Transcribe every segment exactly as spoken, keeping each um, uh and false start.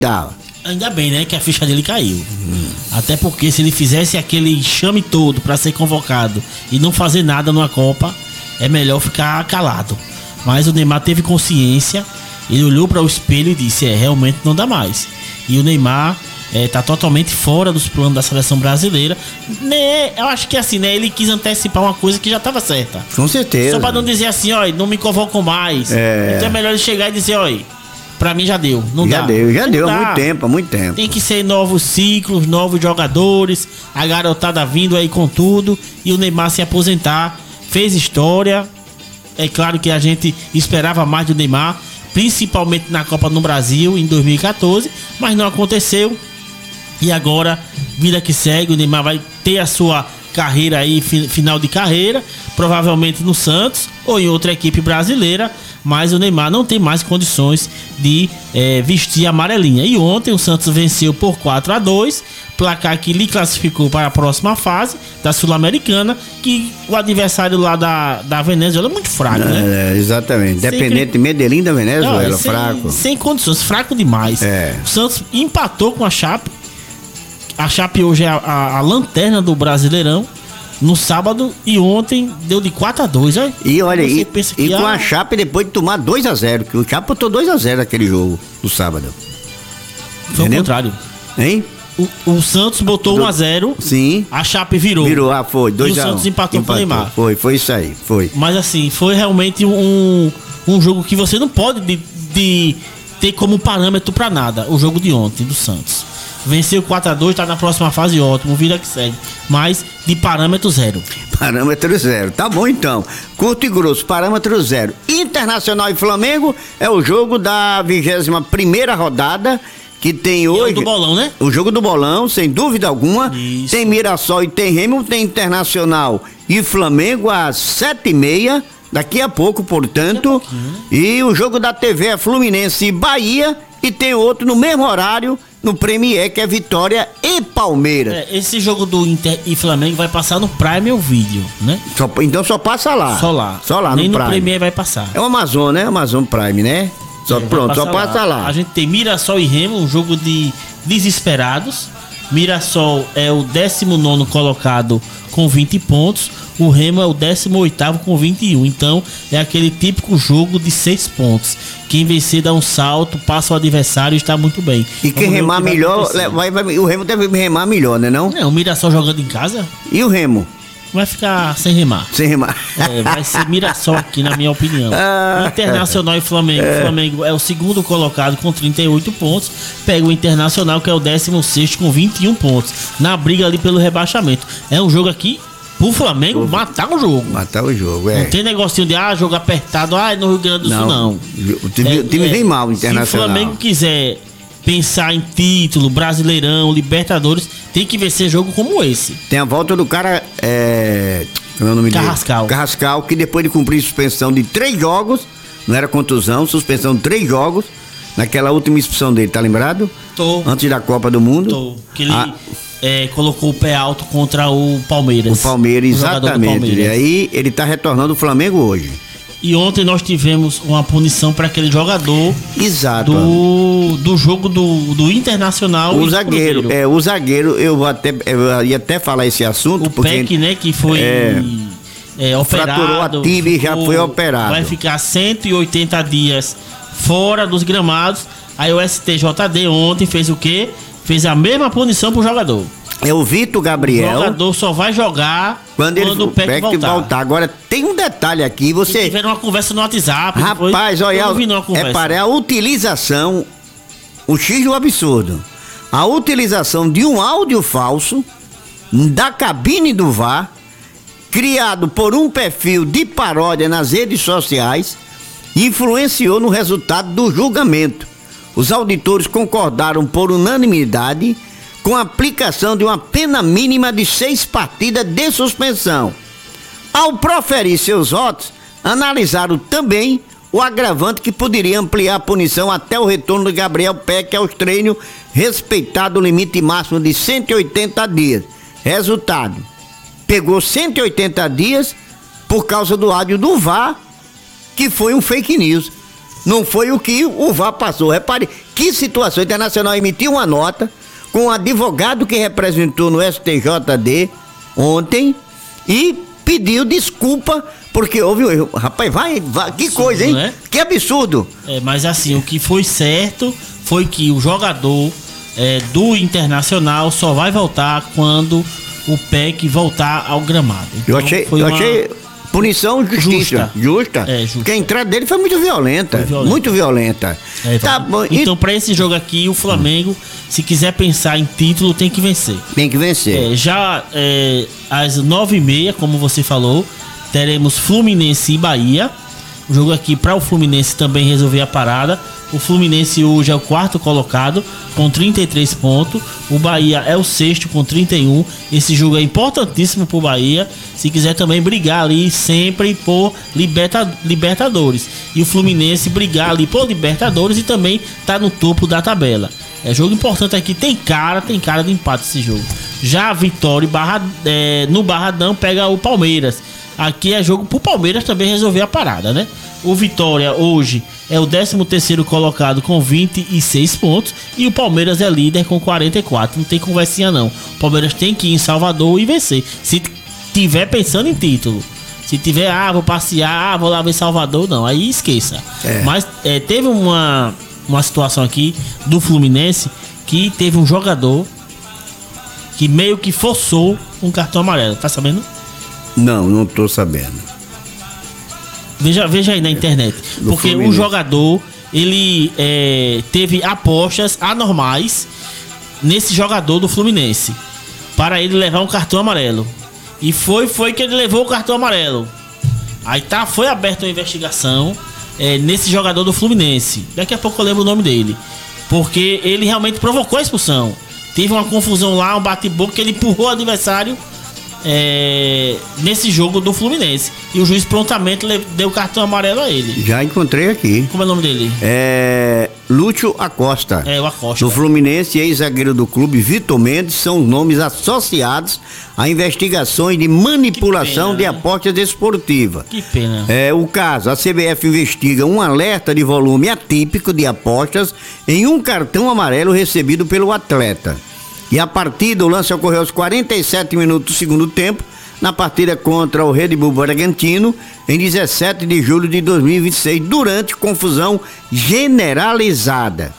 Tava. Ainda bem, né, que a ficha dele caiu. Hum. Até porque se ele fizesse aquele chame todo pra ser convocado e não fazer nada numa Copa, é melhor ficar calado. Mas o Neymar teve consciência, ele olhou para o espelho e disse, é, realmente não dá mais. E o Neymar é, tá totalmente fora dos planos da seleção brasileira. Né, eu acho que assim, né, ele quis antecipar uma coisa que já estava certa. Com certeza. Só para não dizer assim, ó, não me convocam mais. É. Então é melhor ele chegar e dizer, ó, pra mim já deu, não já dá. Deu, já não deu, dá. há muito tempo, há muito tempo. Tem que ser novos ciclos, novos jogadores, a garotada vindo aí com tudo e o Neymar se aposentar. Fez história. É claro que a gente esperava mais do Neymar, principalmente na Copa no Brasil em dois mil e quatorze, mas não aconteceu. E agora, vida que segue, o Neymar vai ter a sua carreira aí, final de carreira, provavelmente no Santos ou em outra equipe brasileira, mas o Neymar não tem mais condições de é, vestir a amarelinha. E ontem o Santos venceu por quatro a dois, placar que lhe classificou para a próxima fase da Sul-Americana, que o adversário lá da, da Venezuela é muito fraco, é, né? É, exatamente, dependente de Medellín da Venezuela, não, sem, fraco. Sem condições, fraco demais. É. O Santos empatou com a Chape. A Chape hoje é a, a, a lanterna do Brasileirão no sábado e ontem deu de quatro a dois, olha. E olha, e, e com a... a Chape depois de tomar dois a zero, que o Chape botou dois a zero naquele jogo no sábado. Foi o contrário. Hein? O, o Santos botou do... um a zero. Sim. A Chape virou. Virou, ah, foi. dois a um. E o Santos empatou, empatou com o Neymar. Foi, foi isso aí, foi. Mas assim, foi realmente um, um jogo que você não pode de, de ter como parâmetro pra nada. O jogo de ontem, do Santos. Venceu quatro a dois, tá na próxima fase, ótimo, vida que segue. Mas de parâmetro zero. Parâmetro zero, tá bom então. Curto e grosso, parâmetro zero. Internacional e Flamengo é o jogo da vigésima primeira rodada, que tem hoje... É o do bolão, né? O jogo do bolão, sem dúvida alguma. Isso. Tem Mirassol e tem Remo, tem Internacional e Flamengo às sete e meia, daqui a pouco, portanto. Um né? E o jogo da T V é Fluminense e Bahia, e tem outro no mesmo horário, no Premier, que é Vitória e Palmeiras. É, esse jogo do Inter e Flamengo vai passar no Prime ou vídeo, né? Só, então só passa lá. Só lá. Só lá, nem no no Prime. Premier vai passar. É o Amazon, né? Amazon Prime, né? Só, é, pronto, só passa lá. lá. A gente tem Mirassol e Remo, um jogo de desesperados. Mirassol é o décimo nono colocado com vinte pontos. O Remo é o décimo oitavo com vinte e um. Então é aquele típico jogo de seis pontos. Quem vencer dá um salto, passa o adversário e está muito bem. E quem remar que melhor, vai, vai, o Remo deve remar melhor, né não? Não, o Mirassol jogando em casa. E o Remo? Vai ficar sem remar. Sem remar. É, vai ser Mirassol aqui, na minha opinião. Ah, Internacional e Flamengo. O Flamengo é o segundo colocado com trinta e oito pontos. Pega o Internacional, que é o décimo sexto com vinte e um pontos. Na briga ali pelo rebaixamento. É um jogo aqui pro Flamengo matar o jogo. Matar o jogo, é. Não tem negocinho de, ah, jogo apertado, ah, no Rio Grande do Sul, não. O time, é, time é, vem mal, o Internacional. Se o Flamengo quiser pensar em título, Brasileirão, Libertadores, tem que vencer jogo como esse. Tem a volta do cara, é... Como é o nome dele? Carrascal. Carrascal, que depois de cumprir suspensão de três jogos, não era contusão, suspensão de três jogos, naquela última expulsão dele, tá lembrado? Tô. Antes da Copa do Mundo. Tô. Que ele ah. é, colocou o pé alto contra o Palmeiras. O Palmeiras, o exatamente. Palmeiras. E aí ele tá retornando o Flamengo hoje. E ontem nós tivemos uma punição para aquele jogador. Exato. Do, do jogo do, do Internacional. O zagueiro, é, o zagueiro, eu vou até, eu ia até falar esse assunto. O porque Peck, né, que foi é, é, operado. Fraturou a tibia e já foi operado. Vai ficar cento e oitenta dias fora dos gramados. Aí o S T J D ontem fez o quê? Fez a mesma punição pro jogador. É o Vitor Gabriel. O jogador só vai jogar quando, ele, quando o Peck, Peck voltar. voltar. Agora, tem um detalhe aqui, você... Tiveram uma conversa no WhatsApp. Rapaz, olha, é para a utilização, o X do absurdo, a utilização de um áudio falso da cabine do V A R, criado por um perfil de paródia nas redes sociais, influenciou no resultado do julgamento. Os auditores concordaram por unanimidade com a aplicação de uma pena mínima de seis partidas de suspensão. Ao proferir seus votos, analisaram também o agravante que poderia ampliar a punição até o retorno de Gabriel Peck aos treinos, respeitado o limite máximo de cento e oitenta dias. Resultado, pegou cento e oitenta dias por causa do áudio do V A R, que foi um fake news. Não foi o que o V A R passou. Repare que situação. O Internacional emitiu uma nota com um advogado que representou no S T J D ontem e pediu desculpa porque houve um erro. Rapaz, vai, vai que absurdo, coisa, hein? Né? Que absurdo. É, mas assim, o que foi certo foi que o jogador é, do Internacional só vai voltar quando o P E C voltar ao gramado. Então, eu achei, eu uma... achei punição justiça, justa. Justa. É, justa. Porque a entrada dele foi muito violenta, foi violenta. muito violenta. É, tá bom. Então, e... para esse jogo aqui, o Flamengo, se quiser pensar em título, tem que vencer. Tem que vencer. É, já é, às nove e meia, como você falou, teremos Fluminense e Bahia. O jogo aqui para o Fluminense também resolver a parada. O Fluminense hoje é o quarto colocado com trinta e três pontos. O Bahia é o sexto com trinta e um. Esse jogo é importantíssimo pro Bahia. Se quiser também brigar ali sempre por liberta, Libertadores. E o Fluminense brigar ali por Libertadores e também tá no topo da tabela. É jogo importante aqui. Tem cara, tem cara de empate esse jogo. Já a Vitória Barra, é, no Barradão pega o Palmeiras. Aqui é jogo pro Palmeiras também resolver a parada, né? O Vitória hoje é o décimo terceiro colocado com vinte e seis pontos e o Palmeiras é líder com quarenta e quatro. Não tem conversinha não. O Palmeiras tem que ir em Salvador e vencer. Se tiver pensando em título. Se tiver, ah, vou passear, ah, vou lá ver Salvador, não. Aí esqueça. É. Mas é, teve uma, uma situação aqui do Fluminense que teve um jogador que meio que forçou um cartão amarelo. Tá sabendo? Não, não tô sabendo. Veja, veja aí na internet. Do porque Fluminense. O jogador, ele é, teve apostas anormais nesse jogador do Fluminense para ele levar um cartão amarelo. E foi, foi que ele levou o cartão amarelo. Aí tá, foi aberta uma investigação é, nesse jogador do Fluminense. Daqui a pouco eu lembro o nome dele. Porque ele realmente provocou a expulsão. Teve uma confusão lá, um bate-boca, que ele empurrou o adversário É, nesse jogo do Fluminense. E o juiz prontamente deu cartão amarelo a ele. Já encontrei aqui. Como é o nome dele? É Lúcio Acosta. É, o Acosta. Do Fluminense e ex-zagueiro do clube Vitor Mendes são os nomes associados a investigações de manipulação pena, de né? apostas esportivas. Que pena. É o caso, a C B F investiga um alerta de volume atípico de apostas em um cartão amarelo recebido pelo atleta. E a partida, o lance ocorreu aos quarenta e sete minutos do segundo tempo, na partida contra o Red Bull Bragantino, em dezessete de julho de dois mil e vinte e seis, durante confusão generalizada.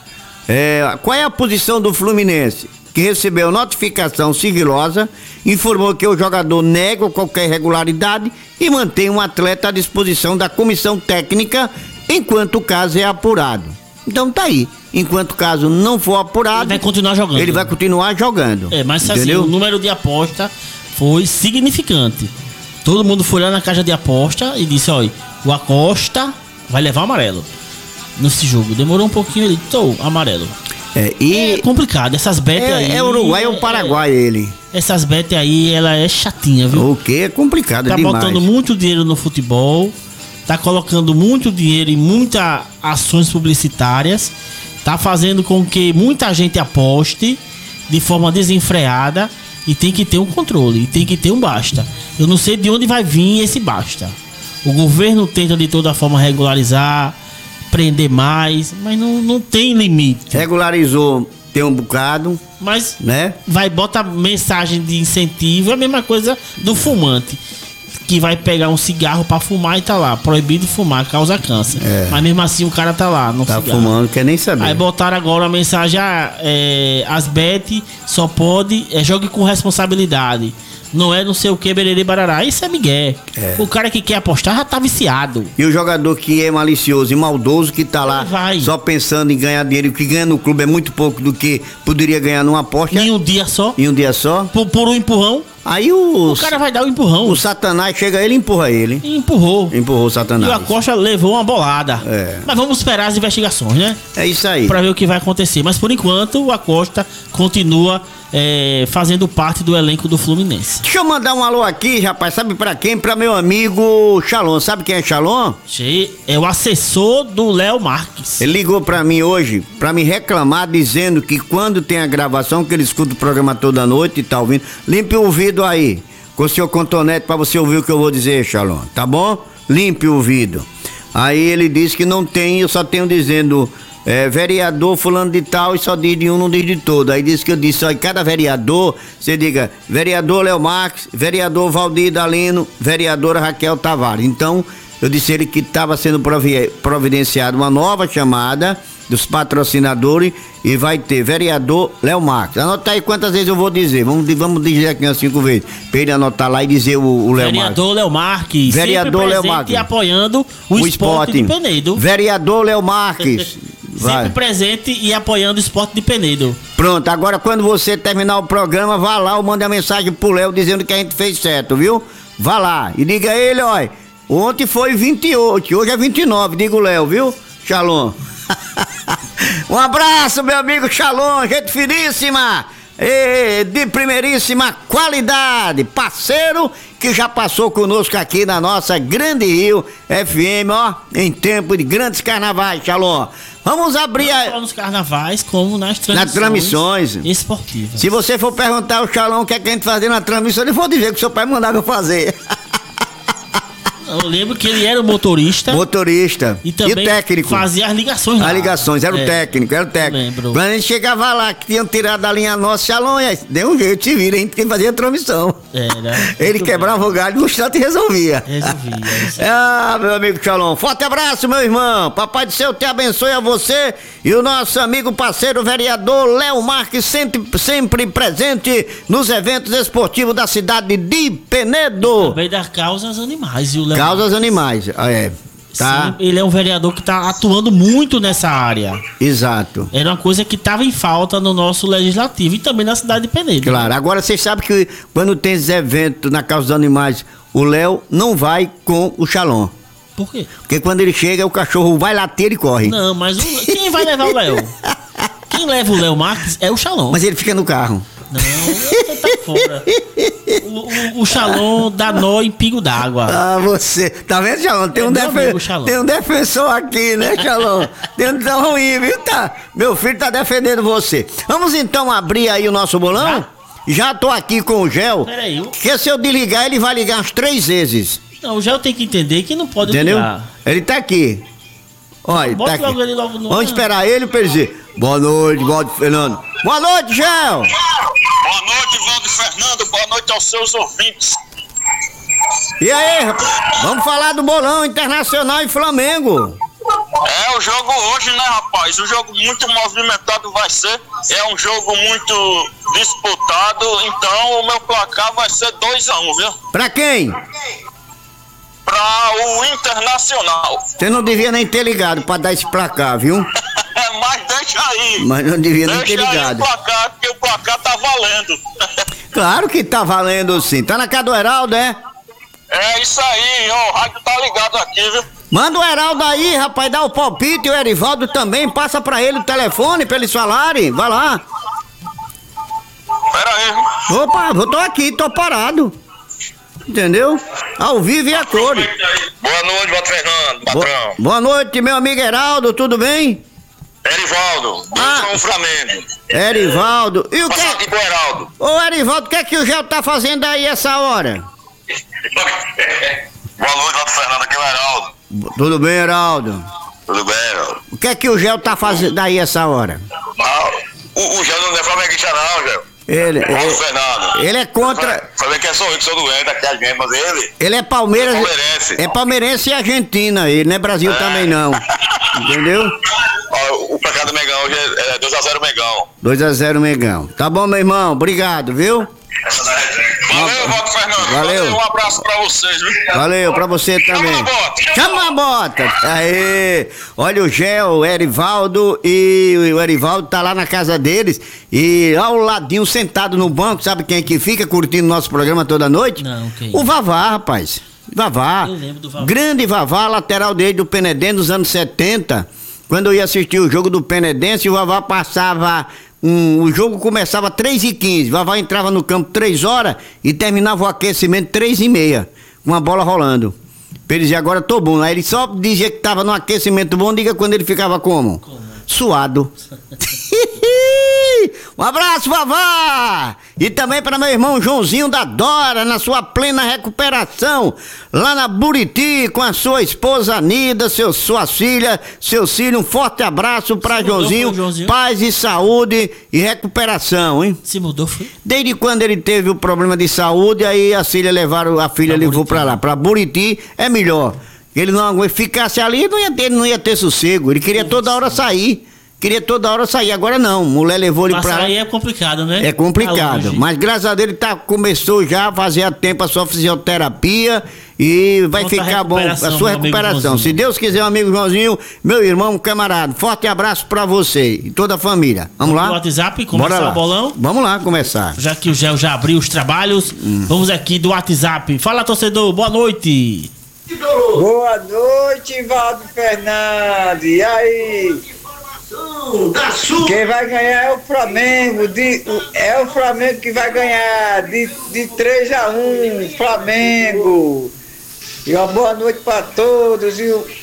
É, qual é a posição do Fluminense? Que recebeu notificação sigilosa, informou que o jogador nega qualquer irregularidade e mantém um atleta à disposição da comissão técnica enquanto o caso é apurado. Então tá aí. Enquanto o caso não for apurado, ele vai continuar jogando. Ele vai continuar jogando. É, mas assim, o número de aposta foi significante. Todo mundo foi lá na caixa de aposta e disse, olha, o Acosta vai levar amarelo nesse jogo. Demorou um pouquinho, ele tô amarelo. É, e é complicado, essas betas é, aí. É Uruguai ou é, Paraguai é, ele. Essas betas aí, ela é chatinha, viu? O que? É complicado tá demais. Tá botando muito dinheiro no futebol, tá colocando muito dinheiro em muitas ações publicitárias. Tá fazendo com que muita gente aposte de forma desenfreada e tem que ter um controle, e tem que ter um basta. Eu não sei de onde vai vir esse basta. O governo tenta de toda forma regularizar, prender mais, mas não, não tem limite. Regularizou, tem um bocado, mas né? Vai botar mensagem de incentivo, é a mesma coisa do fumante. Que vai pegar um cigarro pra fumar e tá lá, proibido fumar, causa câncer. É. Mas mesmo assim o cara tá lá, não tá cigarro. Fumando, quer nem saber. Aí botaram agora a mensagem, ah, é, as bet só pode, é, jogue com responsabilidade. Não é não sei o que, bererê, barará. Isso é migué. É. O cara que quer apostar já tá viciado. E o jogador que é malicioso e maldoso, que tá lá vai. só pensando em ganhar dinheiro, o que ganha no clube é muito pouco do que poderia ganhar numa aposta. Em um dia só. Em um dia só. Por, por um empurrão. Aí o, o cara vai dar o um empurrão. O Satanás chega ele e empurra ele. E empurrou. Empurrou o Satanás. E o Acosta levou uma bolada. É. Mas vamos esperar as investigações, né? É isso aí. Pra ver o que vai acontecer. Mas por enquanto o Acosta continua é, fazendo parte do elenco do Fluminense. Deixa eu mandar um alô aqui, rapaz. Sabe pra quem? Pra meu amigo Shalom. Sabe quem é Shalom? É o assessor do Léo Marques. Ele ligou pra mim hoje pra me reclamar, dizendo que quando tem a gravação, que ele escuta o programa toda noite e tá ouvindo, limpe o ouvido aí com o seu contonete pra você ouvir o que eu vou dizer, Shalom, tá bom? Limpe o ouvido. Aí ele disse que não tem, eu só tenho dizendo é, vereador fulano de tal e só diz de um, não diz de todo. Aí disse que eu disse, ó, cada vereador, você diga vereador Léo Marques, vereador Valdir Dalino, vereadora Raquel Tavares. Então, eu disse ele que estava sendo providenciada uma nova chamada dos patrocinadores e vai ter vereador Léo Marques. Anota aí quantas vezes eu vou dizer. Vamos, vamos dizer aqui umas cinco vezes. Pra ele anotar lá e dizer o, o Léo Marques. Vereador Léo Marques. Vereador Léo Marques. E apoiando o, o esporte de Penedo. Vereador Léo Marques. Sempre presente e apoiando o esporte de Penedo. Pronto, agora quando você terminar o programa, vá lá ou manda uma mensagem pro Léo dizendo que a gente fez certo, viu? Vá lá e diga a ele, ó. Ontem foi vinte e oito, hoje é vinte e nove, diga o Léo, viu? Shalom. Um abraço, meu amigo Shalom, gente finíssima, e de primeiríssima qualidade, parceiro que já passou conosco aqui na nossa Grande Rio F M, ó, em tempo de grandes carnavais, Shalom. Vamos abrir Não a... só nos carnavais, como nas transmissões, nas transmissões esportivas. Se você for perguntar ao Shalom o que é que a gente fazia na transmissão, ele for dizer que o seu pai mandava eu fazer. Eu lembro que ele era o motorista. Motorista. E também e o técnico. Fazia as ligações lá. As ligações, era é, o técnico, era o técnico. Lembro. Quando a gente chegava lá, que tinham tirado a linha nossa, Shalom, deu um jeito, se vira, a gente fazia a transmissão. Era. Ele quebrava bem. O galho no instante e resolvia. Resolvia. Ah, meu amigo Shalom. Forte abraço, meu irmão. Papai do céu te abençoe a você e o nosso amigo parceiro vereador Léo Marques, sempre, sempre presente nos eventos esportivos da cidade de Penedo. Também das causas animais, viu, Léo? Causas animais, é. Tá. Sim, ele é um vereador que está atuando muito nessa área. Exato. Era uma coisa que estava em falta no nosso legislativo e também na cidade de Penedo. Claro, agora vocês sabem que quando tem esses eventos na causa dos animais, o Léo não vai com o Shalom. Por quê? Porque quando ele chega, o cachorro vai latir e corre. Não, mas o, quem vai levar o Léo? Quem leva o Léo Marques é o Shalom. Mas ele fica no carro. Não, você tá fora. O, o, o Shalom dá nó em pingo d'água. Ah, você. Tá vendo, Shalom? Tem, É um, meu defen amigo, Shalom. tem um defensor aqui, né, Shalom? Tem um tão ruim, viu? Tá. Meu filho tá defendendo você. Vamos então abrir aí o nosso bolão? Já, Já tô aqui com o Gel. Peraí. Eu... Porque se eu desligar, ele vai ligar umas três vezes. Não, o Gel tem que entender que não pode Entendeu? ligar. Ele tá aqui. Olha, Bota tá aqui. logo ele logo no... Vamos esperar ele pra ele dizer. Boa noite, Valdir Fernando. Boa noite, Gel. Boa noite, Valdir Fernando. Boa noite aos seus ouvintes. E aí, rapaz? Vamos falar do bolão Internacional e Flamengo. É o jogo hoje, né, rapaz? Um jogo muito movimentado vai ser. É um jogo muito disputado. Então o meu placar vai ser dois a um, viu? Pra quem? Pra o Internacional. Você não devia nem ter ligado pra dar esse placar, viu? Mas deixa aí. Mas não devia nem ter Deixa aí ligado. o placar, porque o placar tá valendo. Claro que tá valendo sim. Tá na casa do Heraldo, é? É isso aí, ó. O rádio tá ligado aqui, viu? Manda o Heraldo aí, rapaz, dá o palpite. E o Erivaldo também. Passa pra ele o telefone pra eles falarem. Vai lá. Pera aí. Opa, eu tô aqui, tô parado. Entendeu? Ao vivo e a cores. Boa noite, Valdir Fernando, patrão. Boa, boa noite, meu amigo Heraldo, tudo bem? Erivaldo, Ah. ah. o Flamengo. Erivaldo. E o Passar que? aqui pro Heraldo. Ô, Erivaldo, o que é que o Gel tá fazendo aí essa hora? Boa noite, Valdir Fernando, aqui é o Heraldo. Tudo bem, Heraldo? Tudo bem, Heraldo? O que é que o Gel tá fazendo aí essa hora? Ah, o, o Gel não é flamenguista não, Gel. Ele, Valdir ele, Fernando. ele é contra. Falei que é só eu que sou doente aqui, a gente, mas ele... Ele é Palmeiras. É palmeirense. É palmeirense e Argentina, ele não é Brasil É. também não. Entendeu? Ó, o placar do Megão hoje é dois a zero Megão. dois a zero, Megão. Tá bom, meu irmão? Obrigado, viu? Valeu, Valdir Fernando. Valeu. Um abraço pra vocês, viu? Valeu, pra você também. Chama a bota. Chama a bota. Aê. Olha o Gel, o Erivaldo e o Erivaldo tá lá na casa deles e ao ladinho, sentado no banco, sabe quem é que fica curtindo nosso programa toda noite? Não, quem? O Vavá, rapaz. Vavá. Eu lembro do Vavá. Grande Vavá, lateral dele do Penedense nos anos setenta. Quando eu ia assistir o jogo do Penedense, o Vavá passava... Um, o jogo começava três e quinze, o Vavá entrava no campo três horas e terminava o aquecimento três e meia, com a bola rolando. Pra ele dizer, agora tô bom. Aí ele só dizia que tava no aquecimento bom, diga quando ele ficava como? como? Suado. Um Um abraço, vovó! E também para meu irmão Joãozinho da Dora, na sua plena recuperação, lá na Buriti, com a sua esposa Nida, seus, suas filhas, seus filhos. Um forte abraço para Joãozinho, Joãozinho, paz e saúde e recuperação, hein? Se mudou, foi? Desde quando ele teve o problema de saúde, aí a filha levaram, a filha pra levou para lá, para Buriti, é melhor. Ele não ficasse ali, não ia ter, não ia ter sossego. Ele queria toda hora sair. Queria toda hora sair, agora não. Mulher levou ele pra lá. Aí é complicado, né? É complicado. Tá, mas graças a Deus ele tá, começou já a fazer a tempo a sua fisioterapia e vai Conta ficar bom a sua recuperação. Se Deus quiser, meu amigo Joãozinho, meu irmão, camarada, forte abraço pra você e toda a família. Vamos lá? No WhatsApp, começar o bolão? Vamos lá começar. Já que o Gel já abriu os trabalhos, hum. vamos aqui do WhatsApp. Fala, torcedor, boa noite. Boa noite, Valdo Fernandes. E aí? Quem vai ganhar é o Flamengo. De, é o Flamengo que vai ganhar de, de três a um. Flamengo. E uma boa noite para todos. E o.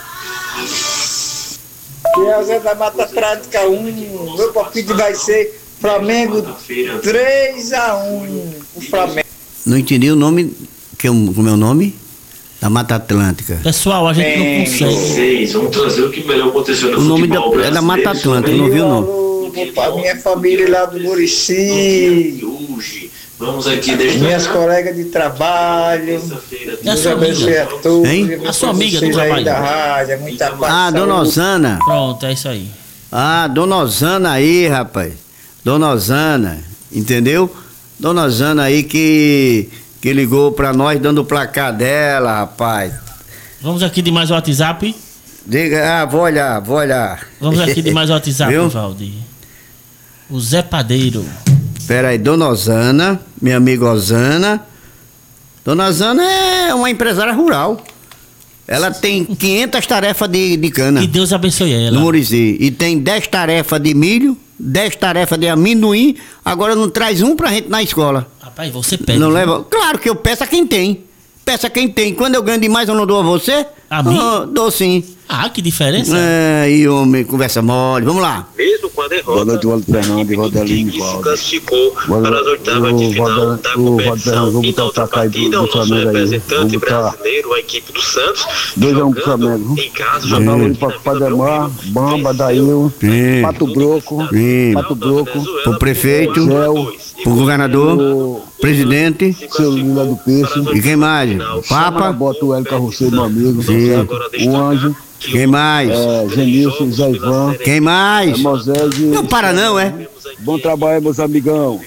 E é o Zé da Mata Atlântica um. Meu palpite vai ser Flamengo três a um. O Flamengo. Não entendi o nome. Que é o meu nome? Da Mata Atlântica. Pessoal, a gente é, não consegue. Vocês, vamos trazer o que melhor aconteceu no o nome da, é da Mata Atlântica, não viu não? A minha família lá do Murici. Vamos aqui minhas colegas de trabalho. E a sua amiga? Hein? A sua amiga do trabalho. Da rádio, muita paz, ah, Dona Osana. Pronto, é isso aí. Ah, Dona Osana aí, rapaz. Dona Osana, entendeu? Dona Osana aí que... que ligou pra nós dando o placar dela, rapaz. Vamos aqui de mais o WhatsApp. Diga, ah, vou olhar, vou olhar. Vamos aqui de mais o WhatsApp, Valdir. O Zé Padeiro. Pera aí, Dona Osana, minha amiga Osana. Dona Osana é uma empresária rural. Ela tem quinhentas tarefas de, de cana. Que Deus abençoe ela. No Murici. E tem dez tarefas de milho, dez tarefas de amendoim. Agora não traz um pra gente na escola. Rapaz, você pede. Não leva? Claro que eu peço a quem tem. Peço a quem tem. Quando eu ganho demais, eu não dou a você? A mim? Oh, dou sim. Ah, que diferença. É, e homem, conversa mole. Vamos lá. Mesmo com a derrota, boa noite, Waldo Fernando e Rodelinho. Se classificou para as oitavas de final da competição. E na outra partida, o nosso representante brasileiro, a equipe do Santos, dois a um pro Flamengo. Em casa, jogando ali para Pademar, Bamba, Dail, Pato Broco, Sim. Pato Broco, o prefeito, Gel, o governador, o presidente, seu Lula do Peixe. E quem mais? O Papa. Bota o Hélio Carroceiro, meu amigo. Sim. O Anjo. Quem mais? É, Genilson, Zé Ivan. Quem mais? É Moisés. Não para não, é? Bom trabalho, meus amigão.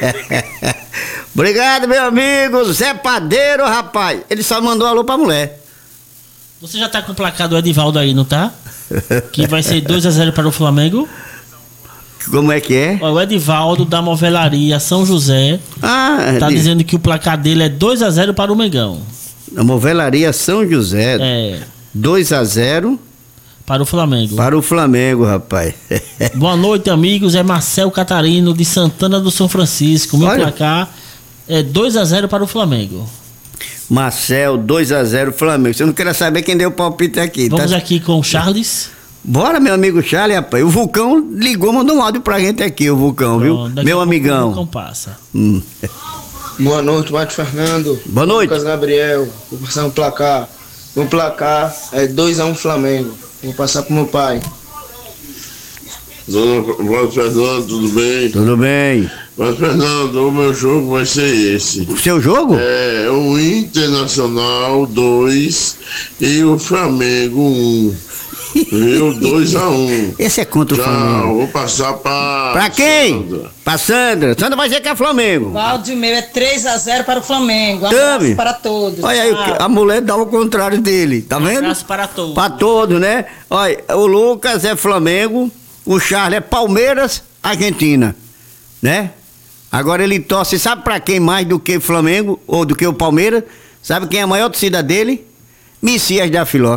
Obrigado, meu amigo Zé Padeiro, rapaz. Ele só mandou alô pra mulher. Você já tá com o placar do Edivaldo aí, não tá? Que vai ser dois a zero para o Flamengo. Como é que é? O Edivaldo da Movelaria São José ah, tá de... dizendo que o placar dele é dois a zero para o Mengão. A Movelaria São José. É. dois a zero para o Flamengo. Para o Flamengo, rapaz. Boa noite, amigos. É Marcel Catarino de Santana do São Francisco. Meu Olha. placar é dois a zero para o Flamengo. Marcel, dois a zero Flamengo. Você não quer saber quem deu o palpite aqui. Vamos tá? aqui com o Charles. Bora, meu amigo Charles, rapaz. O Vulcão ligou, mandou um áudio pra gente aqui, o Vulcão, Pronto, viu? Meu amigão. O Vulcão passa. Hum. Boa noite, Márcio Fernando. Boa noite. Lucas Gabriel. Vou passar um placar. O placar é dois a um Flamengo. Vou passar pro meu pai. Dona Fernando, tudo bem? Tudo bem. Mas, Fernando, o meu jogo vai ser esse. O seu jogo? É, o Internacional dois e o Flamengo um. Viu? dois a um. Esse é contra Já, o Flamengo. vou passar pra... Pra quem? Sandra. Pra Sandra. Sandra vai dizer que é Flamengo. Valdir, meu é três a zero para o Flamengo. Um Tame. abraço para todos. Olha aí, a mulher dá o contrário dele, tá vendo? Um abraço para todos. Pra todos, né? Olha, o Lucas é Flamengo, o Charles é Palmeiras, Argentina, né? Agora ele torce, sabe pra quem mais do que Flamengo ou do que o Palmeiras? Sabe quem é a maior torcida dele? Messias da Filó.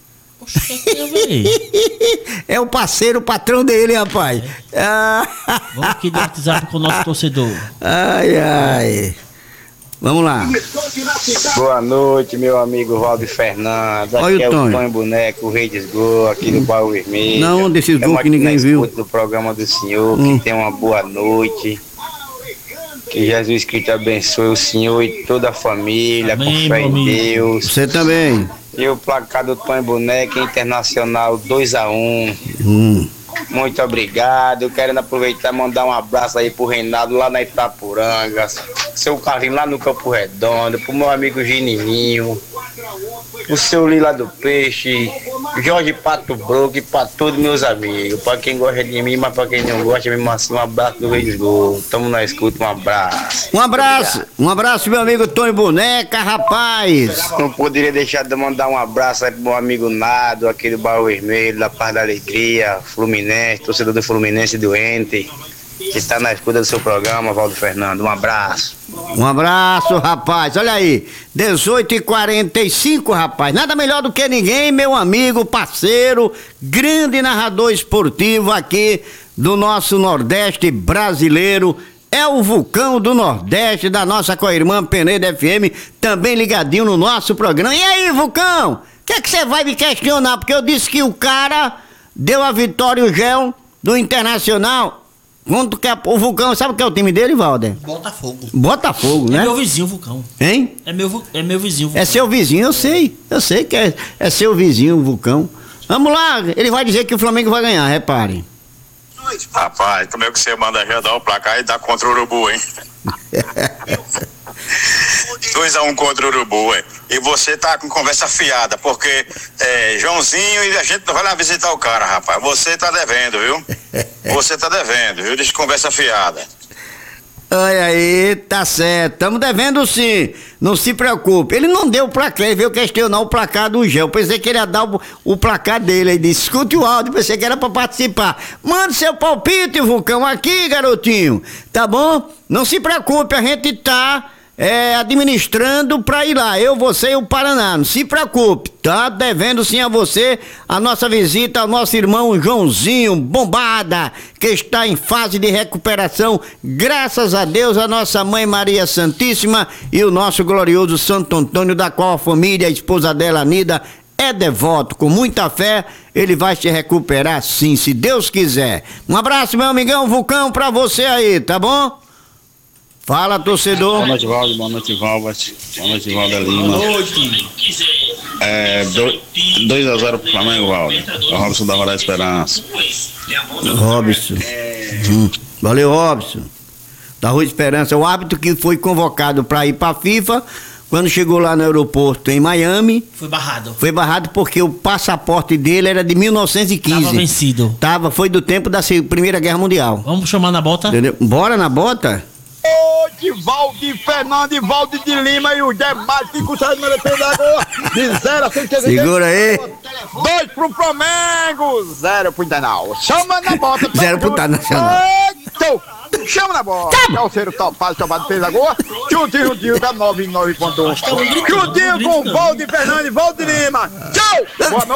É o parceiro, o patrão dele, rapaz. Ah. Vamos aqui do WhatsApp com o nosso torcedor. Ai, ai. Vamos lá. Boa noite, meu amigo Valdir Fernando. Aqui Olha é o o Tonho. Tonho Boneco, o rei dos gols, aqui do Baú Vermelho. Não, desses gols Estamos que aqui ninguém na viu. escuta do programa do senhor, Hum. que tenha uma boa noite. Que Jesus Cristo abençoe o senhor e toda a família, Amém, com fé meu em amigo. Deus. Você também. E o placar do Tonho Boneco Internacional dois a um. Hum. Muito obrigado. Eu quero aproveitar e mandar um abraço aí pro Reinaldo lá na Itapuranga, seu Carlinho lá no Campo Redondo, pro meu amigo Genininho, o seu Lila do Peixe, Jorge Pato Broco e pra todos meus amigos. Pra quem gosta de mim, mas pra quem não gosta, mesmo assim, um abraço do Rei dos Gols. Tamo na escuta, um abraço. Um abraço, um abraço, meu amigo Tonho Boneca, rapaz. Não poderia deixar de mandar um abraço aí pro meu amigo Nado, aqui do Baú Vermelho, da Paz da Alegria, Fluminense, torcedor do Fluminense doente, que está na escuta do seu programa, Valdo Fernando. Um abraço. Um abraço, rapaz. Olha aí, dezoito e quarenta e cinco, rapaz. Nada melhor do que ninguém, meu amigo, parceiro, grande narrador esportivo aqui do nosso Nordeste brasileiro. É o Vulcão do Nordeste, da nossa co-irmã Penedo F M, também ligadinho no nosso programa. E aí, Vulcão, o que é que você vai me questionar? Porque eu disse que o cara deu a vitória o Gel do Internacional. Quanto que é, o Vulcão, sabe o que é o time dele, Valder? Botafogo. Botafogo, É né? meu vizinho, Vulcão. Hein? É meu, vu- é meu vizinho, Vulcão. É seu vizinho, eu sei. Eu sei que é, é seu vizinho, o Vulcão. Vamos lá, ele vai dizer que o Flamengo vai ganhar, repare. Rapaz, como é que você manda já dar o placar e dá contra o Urubu, hein? dois a um contra o Urubu, hein? E você tá com conversa fiada, porque é, Joãozinho e a gente não vai lá visitar o cara, rapaz. Você tá devendo, viu? Você tá devendo, viu? Deixa de conversa fiada. Olha aí, tá certo. Estamos devendo sim. Não se preocupe. Ele não deu o placar, ele veio questionar o placar do Gel. Pensei que ele ia dar o, o placar dele. Ele disse: escute o áudio, pensei que era pra participar. Mande seu palpite, Vulcão, aqui, garotinho. Tá bom? Não se preocupe, a gente tá é, administrando pra ir lá. Eu, você e o Paraná. Não se preocupe. Tá devendo sim a você a nossa visita ao nosso irmão Joãozinho Bombada, que está em fase de recuperação, graças a Deus, a nossa mãe Maria Santíssima e o nosso glorioso Santo Antônio, da qual a família, a esposa dela, Nida, é devoto. Com muita fé, ele vai se recuperar sim, se Deus quiser. Um abraço, meu amigão Vulcão, pra você aí, tá bom? Fala, torcedor. Boa noite, Valdo. Boa noite, Valvas. Boa noite, Valda Lima. Boa noite. É, dois a zero pro Flamengo, Valdo. É o Robson da Roda da Esperança. Robson. Hum. Valeu, Robson. Da Rua Esperança. O árbitro que foi convocado para ir para a FIFA, quando chegou lá no aeroporto em Miami, Foi barrado. foi barrado porque o passaporte dele era de mil novecentos e quinze. Tava vencido. Tava, foi do tempo da se- Primeira Guerra Mundial. Vamos chamar na bota? Entendeu? Bora na bota? De Valdir Fernando e Valdir de Lima e os demais que custaram de merecer da gol. De zero a cento e sessenta. Segura aí. Dois pro Flamengo, zero pro Internacional. Chama na bota. Zero pro Internacional. Eita, chama na bola. Calceiro Topaz, tomado fez a gol. Chutinho, chutinho da noventa e nove ponto um. Chutinho com Valdir Fernando e Valdir Lima. Tchau. Boa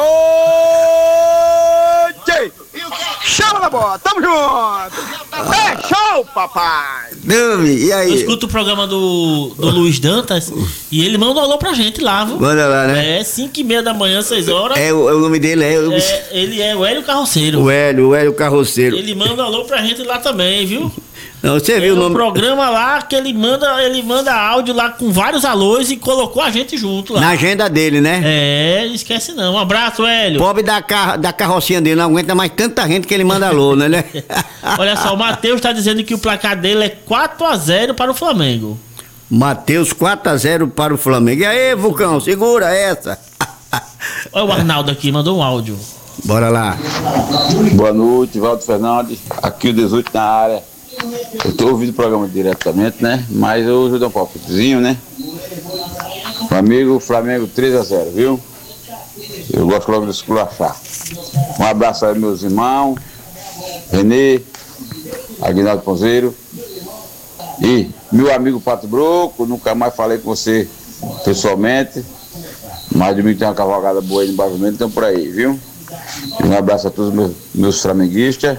noite. Chama na bola. Tamo junto. É show, papai. Dame, e Eu aí? escuto o programa do, do Luiz Dantas e ele manda um alô pra gente lá, viu? Manda lá, né? É, cinco e meia da manhã, seis horas. É, o, o nome dele é, o- É, ele é o Hélio Carroceiro. o Hélio, o Hélio Carroceiro. Ele manda um alô pra gente lá também, viu? Não, você Tem viu o um nome? programa lá que ele manda, ele manda áudio lá com vários alôs e colocou a gente junto lá. Na agenda dele, né? É, esquece não. Um abraço, Hélio. Pobre da, car da carrocinha dele, não aguenta mais tanta gente que ele manda alô, né? né? Olha só, o Matheus tá dizendo que o placar dele é quatro a zero para o Flamengo. Matheus quatro a zero para o Flamengo. E aí, Vulcão, segura essa. Olha o Arnaldo aqui, mandou um áudio. Bora lá. Boa noite, Valdo Fernandes. Aqui o dezoito na área. Eu tô ouvindo o programa diretamente, né? Mas eu vou dar um palpitezinho, né? Flamengo, Flamengo três a zero, viu? Eu gosto logo de esculachar. Um abraço aí, meus irmãos. Renê, Aguinaldo Ponzeiro. E meu amigo Pato Broco, nunca mais falei com você pessoalmente. Mas domingo tem uma cavalgada boa aí no embaixamento, então por aí, viu? E um abraço a todos meus, meus flamenguistas.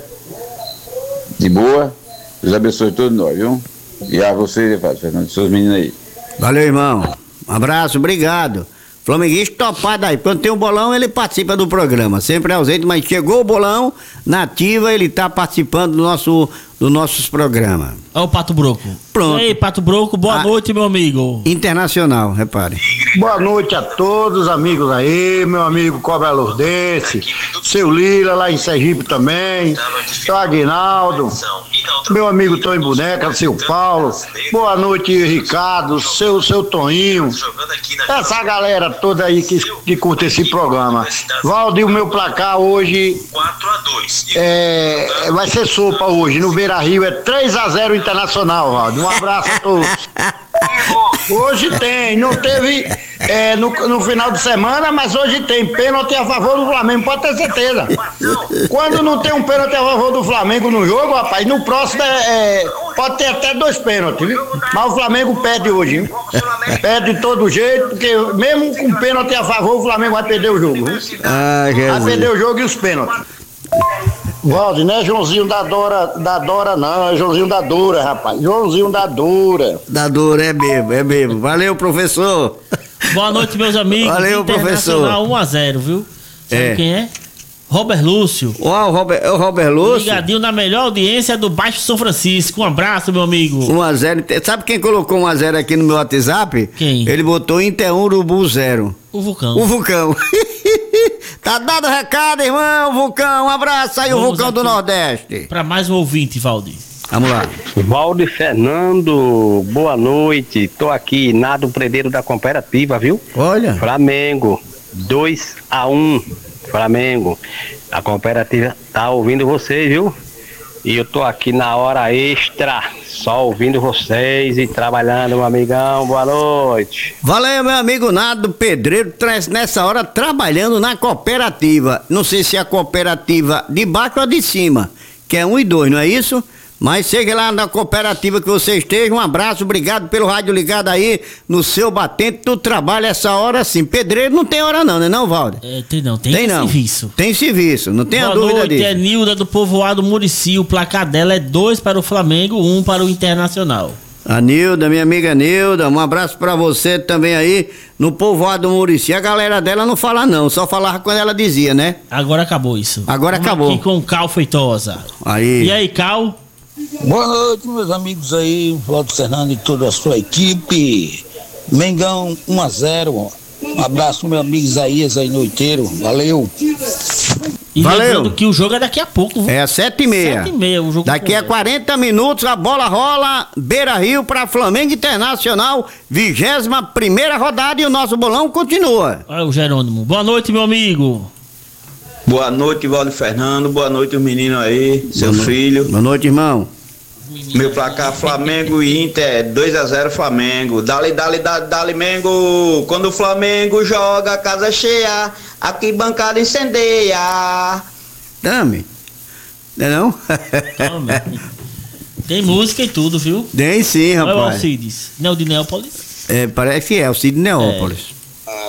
De boa. Deus abençoe todos nós, viu? E a você, Fernando, seus meninos aí. Valeu, irmão. Um abraço, obrigado. Flamenguista topado aí. Quando tem um bolão, ele participa do programa. Sempre ausente, mas chegou o bolão, na ativa, ele tá participando do nosso, dos nossos programas. Olha o Pato Broco. Pronto. E aí, Pato Broco, boa Ah, noite, meu amigo. Internacional, repare. Boa noite a todos, amigos aí, meu amigo Cobra Lourdense, seu Lila lá em Sergipe também, seu Aguinaldo, meu amigo Tony Boneca, seu Paulo, boa noite, Ricardo, seu, seu Toninho, essa galera toda aí que, que curte esse programa. Valdir, o meu placar hoje é, vai ser sopa hoje, no Beira Rio é três a zero Internacional, Valdir. Um abraço a todos. Hoje tem, não teve é, no, no final de semana, mas hoje tem pênalti a favor do Flamengo, pode ter certeza. Quando não tem um pênalti a favor do Flamengo no jogo, rapaz, no próximo é, é, pode ter até dois pênaltis, viu? Mas o Flamengo perde hoje, viu? Perde de todo jeito, porque mesmo com pênalti a favor, o Flamengo vai perder o jogo, viu? Ah, vai perder o jogo e os pênaltis. Valdir, não é Joãozinho da Dora, da Dora não, é Joãozinho da Dora, rapaz. Joãozinho da Dora. Da Dora, é mesmo, é mesmo. Valeu, professor. Boa noite, meus amigos. Valeu, professor. um a zero, viu? Sabe É. quem é? Robert Lúcio. Ó, o Robert, é o Robert Lúcio. Ligadinho na melhor audiência do Baixo São Francisco. Um abraço, meu amigo. um a zero. Sabe quem colocou um a zero aqui no meu WhatsApp? Quem? Ele botou Inter um, Urubu zero. O Vulcão. O Vulcão. Tá dado o recado, irmão, Vulcão. Um abraço aí, o Vamos Vulcão do aqui Nordeste. Pra mais um ouvinte, Valdir. Vamos lá. Valdir Fernando, boa noite. Tô aqui, Nado Predeiro da Cooperativa, viu? Olha. Flamengo, dois a um. Flamengo. A cooperativa tá ouvindo vocês, viu? E eu tô aqui na hora extra, só ouvindo vocês e trabalhando, meu amigão. Boa noite. Valeu, meu amigo Nado Pedreiro, traz nessa hora trabalhando na cooperativa. Não sei se é a cooperativa de baixo ou de cima, que é um e dois, não é isso? Mas seja lá na cooperativa que você esteja, um abraço, obrigado pelo rádio ligado aí no seu batente, tu trabalha essa hora sim. Pedreiro não tem hora não, né não, Valdir? É, tem não, tem, Tem não. serviço. Tem serviço, não tenha Boa dúvida noite, disso. é Nilda do Povoado Murici. O placar dela é dois para o Flamengo, um para o Internacional. A Nilda, minha amiga Nilda, um abraço pra você também aí no Povoado Murici. A galera dela não fala não, só falava quando ela dizia, né? Agora acabou isso. Agora Vamos acabou. aqui com o Cal Feitosa. Aí. E aí, Cal? Boa noite, meus amigos aí, Valdir Fernando e toda a sua equipe. Mengão um a zero. Um abraço, meu amigo Isaías aí noiteiro. Valeu. E Valeu. lembrando que o jogo é daqui a pouco. Viu? É às sete e meia. Sete e meia, o jogo Daqui a começa. quarenta minutos a bola rola, Beira Rio para Flamengo Internacional, vigésima primeira rodada e o nosso bolão continua. Olha o Jerônimo. Boa noite, meu amigo. Boa noite, Valdir Fernando. Boa noite, os meninos aí, seu Boa no- filho. Boa noite, irmão. Meu placar Flamengo e Inter, dois a zero Flamengo. Dali, dali, dali, dali, Mengo. Quando o Flamengo joga, a casa cheia, aqui bancada incendeia. Dame. Não é não? Tem música e tudo, viu? Tem sim, Olha o rapaz. Alcides. Neo de Neópolis. É, parece que é, o Cid Neópolis.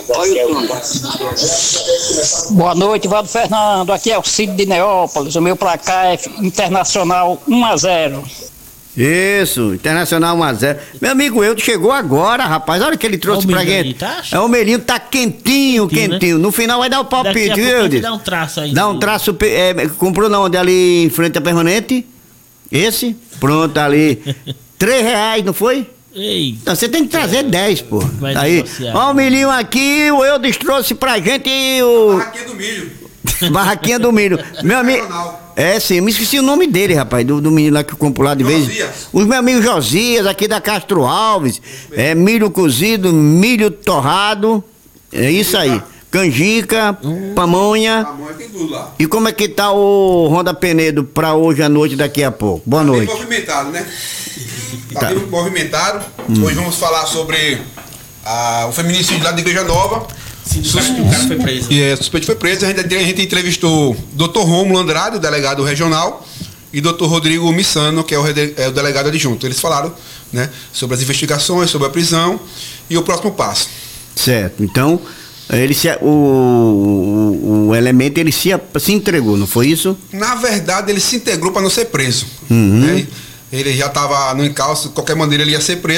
Boa noite, Valdir Fernando. Aqui é o Cid de Neópolis. O meu placar é Internacional um a zero. Isso, Internacional um a zero. Meu amigo Eudo chegou agora, rapaz. Olha o que ele trouxe Olha o pra milho gente. aí, tá? É o melinho, tá quentinho, Quentinho, quentinho. né? No final vai dar o Daqui a palpite, pouco viu, a gente Eudes? dá um traço aí. Dá um traço, pe- é, comprou na onde? Ali em frente à permanente? Esse? Pronto, ali. Três reais, não foi? Ei. Não, você tem que trazer dez, pô. Vai Tá aí. negociar. Ó o milhinho aqui, o Eudes trouxe pra gente o... Barraquinha do milho. Barraquinha do milho. Meu amigo... É, sim, me esqueci o nome dele, rapaz, do, do menino lá que comprou lá de vez. Josias. Os meus amigos Josias, aqui da Castro Alves. É milho cozido, milho torrado. É isso aí. Canjica, pamonha. Pamonha tem tudo lá. E como é que tá o Ronda Penedo pra hoje à noite, daqui a pouco? Boa Bem noite. movimentado, né? Tá, Tá. bem movimentado. Hum. Hoje vamos falar sobre ah, o feminicídio lá da Igreja Nova. Sim, o cara foi preso. E é, suspeito foi preso. A gente, a gente entrevistou o doutor Rômulo Andrade, o delegado regional, e doutor Rodrigo Missano, que é o, rede- é o delegado adjunto. Eles falaram, né, sobre as investigações, sobre a prisão e o próximo passo. Certo, então, ele se, o, o, o elemento ele se, se entregou, não foi isso? Na verdade, ele se integrou para não ser preso. Uhum. Né? Ele já estava no encalço, de qualquer maneira ele ia ser preso.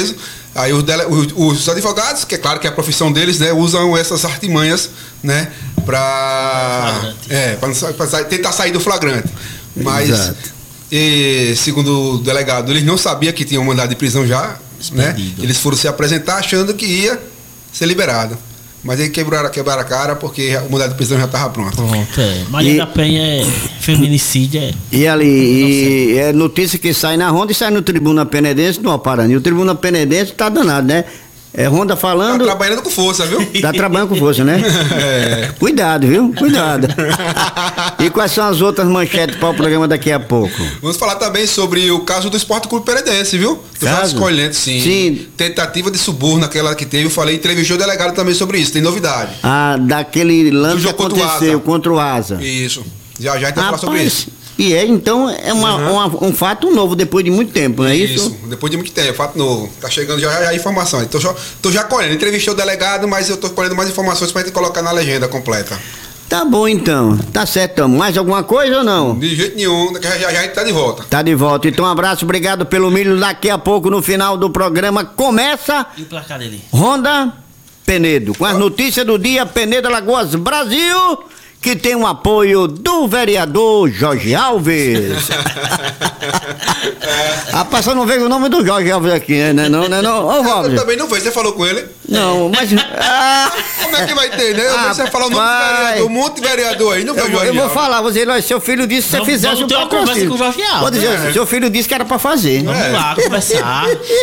Aí os, dele, os, os advogados, que é claro que é a profissão deles, né, usam essas artimanhas, né, para é, tentar sair do flagrante. Mas, e, segundo o delegado, eles não sabiam que tinham mandado de prisão já, né? Eles foram se apresentar achando que ia ser liberado. Mas aí quebraram, quebraram a cara porque o mandado de prisão já estava pronto. Pronto, é. Maria E- da Penha é feminicídio, é. E ali, e é notícia que sai na Ronda e sai no Tribuna Penedense, no Aparani. O Tribuna Penedense tá danado, né? É Ronda falando. Tá trabalhando com força, viu? Tá trabalhando com força, né? É. Cuidado, viu? Cuidado. E quais são as outras manchetes para o programa daqui a pouco? Vamos falar também sobre o caso do Esporte Clube Peredense, viu? Do Caso? Vasco Escolhente, sim. Sim. Tentativa de suborno, aquela que teve, eu falei, entrevistou o delegado também sobre isso, tem novidade. Ah, daquele lance que jogo contra o aconteceu Asa. contra o Asa. Isso. Já já a gente vai falar sobre Rapaz, isso. e é, então, é uma, Uhum. uma- um fato novo depois de muito tempo, não é isso? Isso, depois de muito tempo, fato novo. Tá chegando já, já a informação. Tô, já- tô já colhendo. Entrevistei o delegado, mas eu tô colhendo mais informações pra gente colocar na legenda completa. Tá bom, então. Tá certo. então. Mais alguma coisa ou não? De jeito nenhum, já já a gente tá de volta. Tá de volta. Então, um abraço, obrigado pelo milho. Daqui a pouco, no final do programa, começa E o placar dele? Ronda Penedo. Com as notícias do dia, Penedo Alagoas Brasil, que tem o apoio do vereador Jorge Alves. Rapaz, só não vejo o nome do Jorge Alves aqui, né? Não, não, não. Ô, Eu Alves. também não vejo, você falou com ele? Não, mas. Ah, Como é que vai ter, né? Eu vejo você falar o nome do Rapaz. vereador, um monte de vereador aí, não Eu, vejo vou- eu vou Jorge falar, você, olha, seu filho disse que você Vamos- fizesse vamos um ter uma patrocínio. conversa com o Jorge Alves. Vou dizer, É. seu filho disse que era pra fazer. Vamos lá, conversar.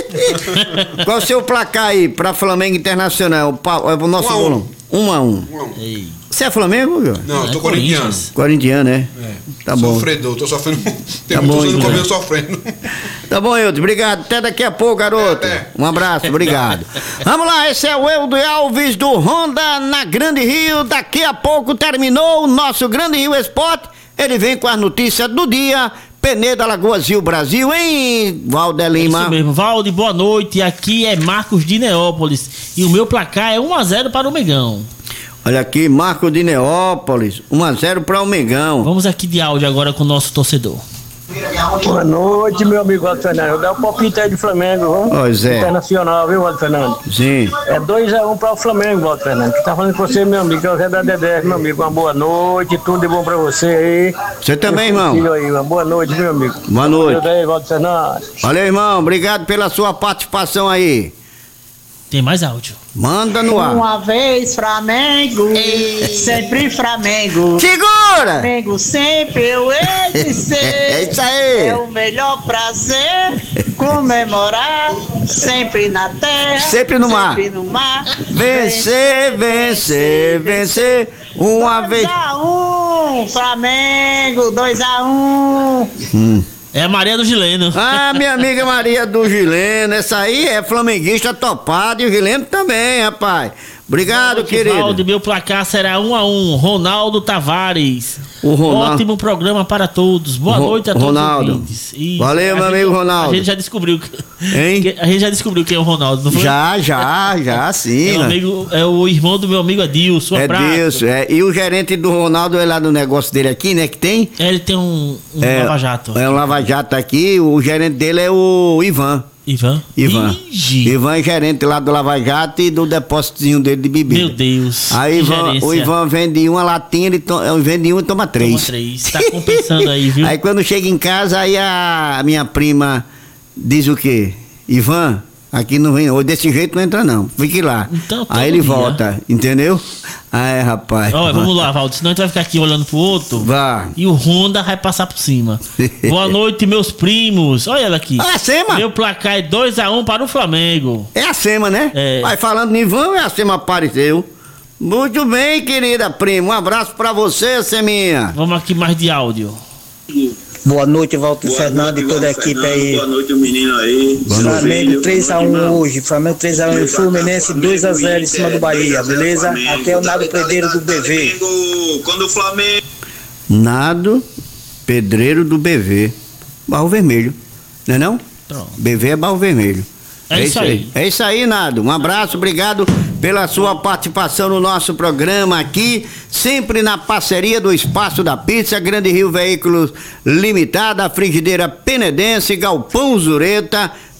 Qual o seu placar aí pra Flamengo Internacional? O, pa- é o nosso Um a um. bolão. Um a um. Ei. Você é Flamengo, viu? Não, eu tô É corintiano. Corinthians. Corintiano, né? É. Tá bom. Sofredor, tô sofrendo. Tem Tá muitos bom, anos então. comigo sofrendo. Tá bom, Eudes. Obrigado. Até daqui a pouco, garoto. Até. Um abraço, obrigado. Vamos lá, esse é o Eudo Alves do Honda na Grande Rio. Daqui a pouco terminou o nosso Grande Rio Esporte. Ele vem com as notícias do dia. Penedo Alagoas Rio Brasil, hein, Valder Lima? Isso mesmo, Valde, boa noite. Aqui é Marcos de Neópolis. E o meu placar é um a zero para o Megão. Olha aqui, Marco de Neópolis, um a zero para o Mengão. Vamos aqui de áudio agora com o nosso torcedor. Boa noite, meu amigo Walter Fernando. Dá um palpite aí de Flamengo, viu? Ô, Zé. Internacional, viu, Walter Fernando? Sim. É dois a um para o Flamengo, Walter Fernando. Que tá falando com você, meu amigo, que é o Zé da Dedé, meu amigo. Uma boa noite, tudo de bom para você aí. Você também, E seu irmão. filho aí, uma boa noite, meu amigo. Boa noite. Deus aí, Walter Fernando. Valeu, irmão. Obrigado pela sua participação aí. Tem mais áudio. Manda no ar. Uma vez Flamengo, sempre Flamengo. Segura! Flamengo sempre eu hei de ser. É isso aí. É o melhor prazer comemorar, sempre na terra, Sempre no mar. sempre no mar. Vencer, vencer, vencer. Uma vez. dois a um, Flamengo, dois a um. Hum. É a Maria do Gileno. Ah, minha amiga Maria do Gileno, essa aí é flamenguista topado e o Gileno também, rapaz. Obrigado, querido. Valde, meu placar será um a um. Ronaldo Tavares. O Ronaldo. Ótimo programa para todos. Boa Ro- noite a todos Ronaldo. os ouvintes. E Valeu, a meu gente- amigo Ronaldo. A gente já descobriu. que- Hein? que- A gente já descobriu quem é o Ronaldo, não foi? Já, já, já, sim. É o, né? amigo, é o irmão do meu amigo Adilson. Um É abraço. Deus, é. E o gerente do Ronaldo é lá no negócio dele aqui, né? Que tem? É, ele tem um, um é, lava-jato. É um lava-jato aqui, o gerente dele é o Ivan. Ivan? Ivan. Igi. Ivan é gerente lá do Lava Jato e do depósitozinho dele de bebida. Meu Deus. Aí que Ivan- gerência. o Ivan vende uma latinha, ele to, vende uma e toma três. Toma três. Tá compensando aí, viu? Aí quando chega em casa, aí a minha prima diz o quê? Ivan, aqui não vem, ou desse jeito não entra não, fique lá. Então, todo aí ele dia. volta, entendeu? Aí, rapaz. Olha, vamos lá, Valdo, senão a gente vai ficar aqui olhando pro outro. Vá. E o Honda vai passar por cima. Boa noite, meus primos. Olha ela aqui. Ah, a Sema? Meu placar é dois a um para o Flamengo. É a Sema, né? É. Vai falando em Ivan, a Sema apareceu. Muito bem, querida prima. Um abraço pra você, Seminha. Vamos aqui mais de áudio. Boa noite, Walter Fernando e toda a equipe aí. Boa noite, o menino aí. Flamengo três a um hoje, Flamengo três a um e Fluminense dois a zero em cima do Bahia, beleza? Aqui é o Nado Pedreiro do B V. Quando o Flamengo. Nado Pedreiro do B V. Barro Vermelho. Não é não? Pronto. B V é Barro Vermelho. É isso aí. É isso aí, Nado. Um abraço, obrigado pela sua participação no nosso programa aqui, sempre na parceria do Espaço da Pizza, Grande Rio Veículos Limitada, Frigideira Penedense, Galpão Zureta,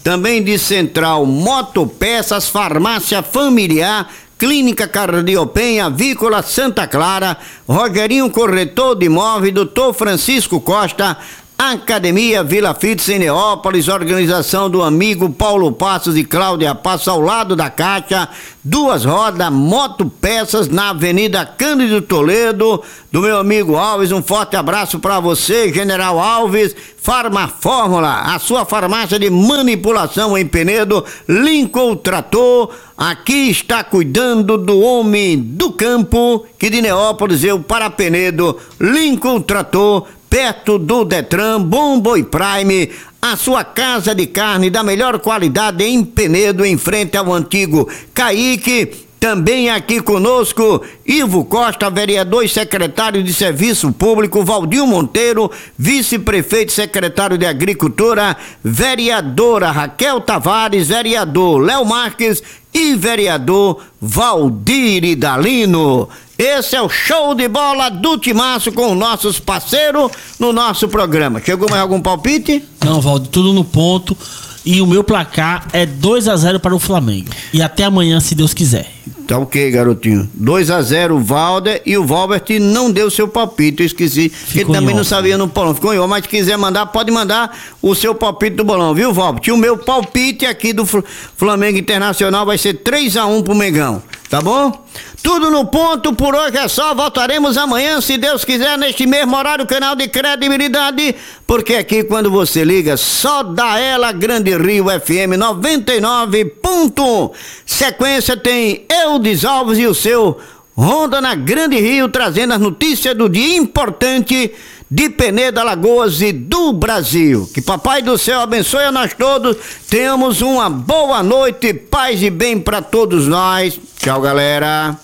também de Central Motopeças, Farmácia Familiar, Clínica Cardiopen, Avícola Santa Clara, Rogerinho Corretor de Imóveis, doutor Francisco Costa, Academia Vila Fitz em Neópolis, organização do amigo Paulo Passos e Cláudia Passos ao lado da Caixa, Duas Rodas, Motopeças na Avenida Cândido Toledo, do meu amigo Alves, um forte abraço para você, General Alves. Farma Fórmula, a sua farmácia de manipulação em Penedo, Lincoln Trator, aqui está cuidando do homem do campo, que de Neópolis eu para Penedo, Lincoln Trator, perto do Detran, Bom Boi Prime, a sua casa de carne da melhor qualidade em Penedo, em frente ao antigo Caique. Também aqui conosco, Ivo Costa, vereador e secretário de Serviço Público, Valdir Monteiro, vice-prefeito e secretário de Agricultura, vereadora Raquel Tavares, vereador Léo Marques e vereador Valdir Idalino. Esse é o show de bola do Timaço com nossos parceiros no nosso programa. Chegou mais algum palpite? Não, Valdir, tudo no ponto. E o meu placar é dois a zero para o Flamengo. E até amanhã, se Deus quiser. Tá ok, garotinho. dois a zero o Valder, e o Valbert não deu seu palpite, eu esqueci. Ficou ele também não sabia no bolão. Ficou em ó, mas se quiser mandar, pode mandar o seu palpite do bolão, viu, Valbert? E o meu palpite aqui do Flamengo Internacional vai ser três a um pro Mengão. Tá bom? Tudo no ponto, por hoje é só. Voltaremos amanhã, se Deus quiser, neste mesmo horário, canal de credibilidade, porque aqui quando você liga, só dá ela Grande Rio F M noventa e nove ponto um. Sequência tem Eudes Alves e o seu Ronda na Grande Rio, trazendo as notícias do dia importante de Penedo, Alagoas e do Brasil. Que Papai do Céu abençoe a nós todos. Tenhamos uma boa noite, paz e bem para todos nós. Tchau, galera.